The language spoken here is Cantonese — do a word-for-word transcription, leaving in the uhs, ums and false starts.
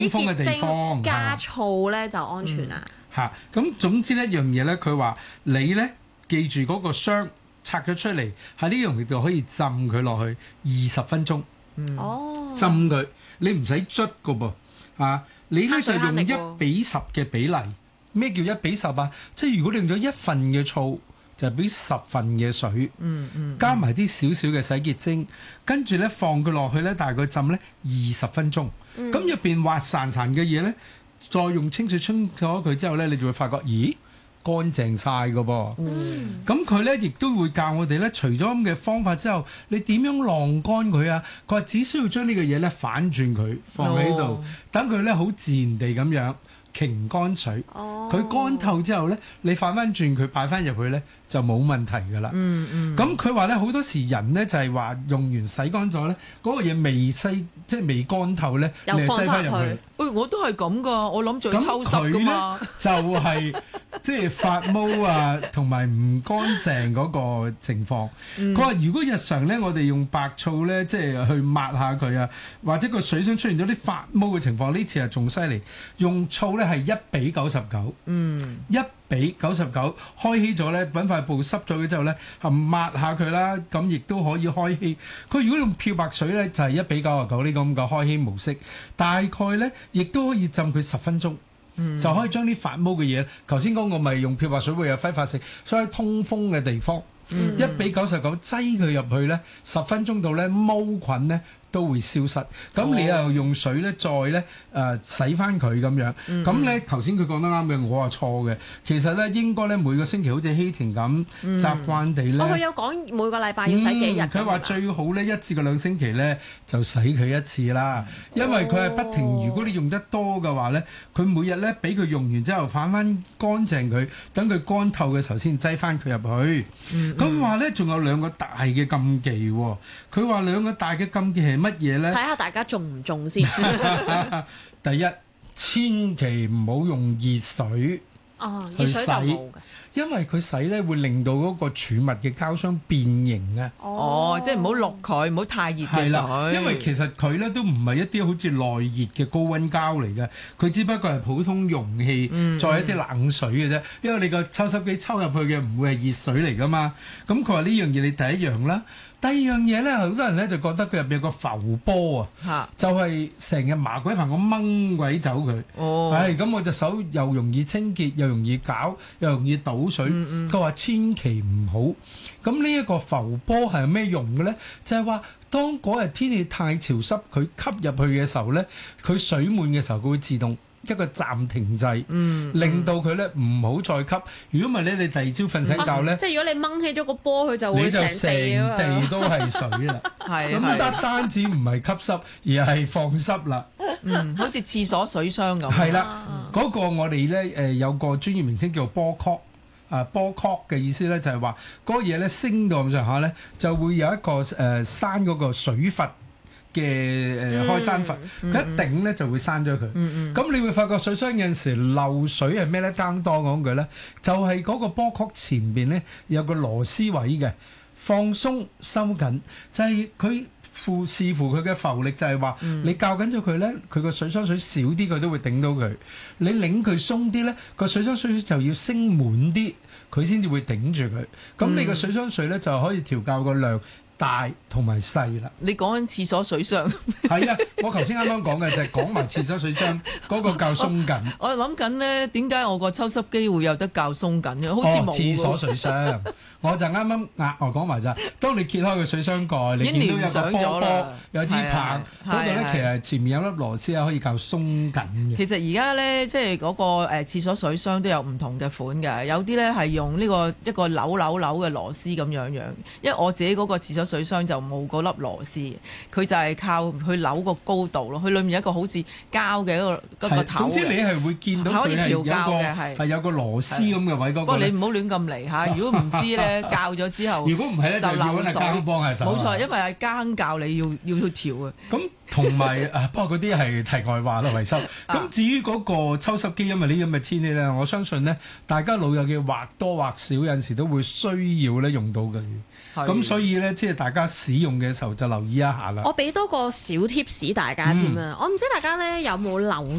風嘅地方加醋咧就安全啦。 嚇，咁總之一樣嘢咧，佢話你咧記住嗰個箱拆咗出嚟，喺呢容易度可以浸佢落去二十分鐘。 嗯、哦， 浸佢，你唔使捽噶噃嚇，你咧就用一比十嘅比例。咩叫一比十啊？即係如果你用咗一份嘅醋，就俾十份嘅水， 嗯嗯， 加埋啲少少嘅洗潔精，跟住咧放佢落去咧，大概浸咧二十分鐘。咁入邊滑潺潺嘅嘢咧，再用清水沖咗佢之後咧，你就會發覺，咦，乾淨晒㗎噃。咁佢咧亦都會教我哋咧，除咗咁嘅方法之後，你點樣晾乾佢啊？佢話只需要將呢個嘢咧反轉佢，放喺度，等佢咧好自然地咁樣擎乾水。佢乾透之後咧，你反翻轉佢擺翻入去咧，就冇問題㗎啦。 嗯嗯。 咁佢話咧，好多時人咧就係話用完洗乾咗咧，嗰個嘢未洗，即係未乾透咧，你就擠翻入去。 喂，我都係咁噶，我諗住抽濕㗎嘛。 就係即係發毛啊，同埋唔乾淨嗰個情況。佢話、嗯、如果日常咧，我哋用白醋咧，即係去抹下佢啊，或者個水箱出現咗啲發毛嘅情況，呢次係仲犀利。用醋咧係一比九十九，嗯，一比九十九開稀咗咧，揾塊布濕咗佢之後咧，係抹下佢啦，咁亦都可以開稀。佢如果用漂白水咧，就係一比九十九呢個咁嘅開稀模式，大概咧亦都可以浸佢十分鐘。嗯、就可以將啲發毛嘅嘢，頭先講我咪用漂白水會有揮發性，所以通風嘅地方，嗯、一比九十九擠佢入去咧，十分鐘度咧毛菌咧都會消失。咁你又用水咧再咧誒、呃、洗翻佢咁樣。咁咧頭先佢講得啱嘅，我話錯嘅。其實咧應該咧每個星期好似希婷咁、嗯、習慣地咧。 哦，佢有講每個禮拜要洗幾日。 佢話、嗯、最好咧一至個兩星期咧就洗佢一次啦，因為佢係不停。哦、如果你用得多嘅話咧，佢每日咧俾佢用完之後反翻乾淨佢，等佢乾透嘅時候先擠翻佢入去。咁話咧仲有兩個大嘅禁忌喎。佢話兩個大嘅禁忌係乜嘢咧？ 睇下大家中唔中先。 第一，千祈唔好用熱水去洗，哦、因為佢洗咧會令到嗰個儲物嘅膠箱變形啊。 哦，即係唔好淥佢，唔好太熱嘅水。 因為其實佢咧都唔係一啲好似耐熱嘅高溫膠嚟嘅，佢只不過係普通容器，嗯、再一啲冷水嘅啫。因為你個抽濕機抽入去嘅唔會係熱水嚟噶嘛。咁佢話呢樣嘢你第一樣啦。第二樣嘢咧，好多人咧就覺得佢入邊有個浮波啊，就係成日麻鬼煩我掹鬼走佢。哦，係咁我隻手又容易清潔，又容易搞，又容易倒水。佢話、嗯嗯、千祈唔好。咁呢一個浮波係咩用嘅咧？就係話當嗰日天氣太潮濕，佢吸入去嘅時候咧，佢水滿嘅時候，佢會自動一個暫停掣，嗯、令到佢咧唔好再吸。如果唔係咧，你第二朝瞓醒覺咧、啊， 即係如果你掹起咗個波，佢就會成地， 地都係水啦。係咁單單止唔係吸濕，而係放濕啦。 嗯，好似廁所水箱咁。 係啦，嗰、嗰個我哋咧誒有個專業名稱叫做波殼。啊，波殼嘅意思咧就係話嗰個嘢咧升到咁上下咧，就會有一個誒閂嗰個水閥嘅誒開山閥，佢、嗯、一頂咧就會閂咗佢。咁、嗯嗯、你會發覺水箱有陣時漏水係咩咧？更多講句咧，就係、是、嗰個波殼前邊咧有個螺絲位嘅，放鬆收緊，就係佢附視乎佢嘅浮力，就係話、嗯、你校緊咗佢咧，佢個水箱水少啲，佢都會頂到佢。你擰佢鬆啲咧，個水箱水就要升滿啲，佢先至會頂住佢。咁、嗯、你個水箱水咧就可以調校個量大同埋細啦。 你講緊廁所水箱？ 係啊，我頭先啱啱講嘅就係講埋廁所水箱嗰個較鬆緊。 我諗緊咧，點解我個抽濕機會有得較鬆緊嘅？好似冇。 廁所水箱，我就啱啱額外講埋咋。當你揭開個水箱蓋，你見到有個波波，有支棒，嗰度咧其實前面有粒螺絲啊，可以較鬆緊嘅。 其實而家咧，即係嗰個誒廁所水箱都有唔同嘅款嘅，有啲咧係用呢個一個扭扭扭嘅螺絲咁樣樣。因為我自己嗰個廁所水箱就冇嗰粒螺絲，佢就係靠去扭個高度咯。佢裡面有一個好似膠嘅一個嗰個頭。總之你係會見到佢係有個係有個螺絲咁嘅位嗰個。不過你唔好亂咁嚟嚇，如果唔知咧校咗之後，如果唔係咧就漏水。冇錯，因為係更教你要要去調嘅。咁同埋啊，不過嗰啲係題外話啦，維修。咁至於嗰個抽濕機，因為呢咁嘅天氣咧，我相信咧，大家老友嘅或多或少有陣時都會需要咧用到嘅。咁所以咧，即係大家使用嘅時候就留意一下啦。 我俾多個小貼士大家添啊！我唔知大家咧有冇留